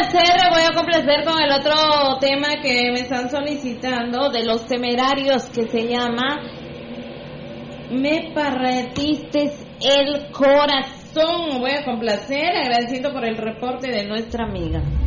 complacer con el otro tema que me están solicitando de Los Temerarios, que se llama Me partiste el corazón. Voy a complacer agradeciendo por el reporte de nuestra amiga.